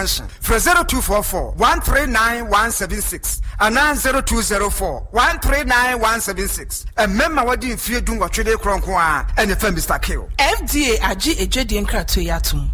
for 0244 139176 and 0204 139176. And member what you feel doing what you dey kronko and the firm Mr. Kill. FDA agi ejedi nkratoyatum.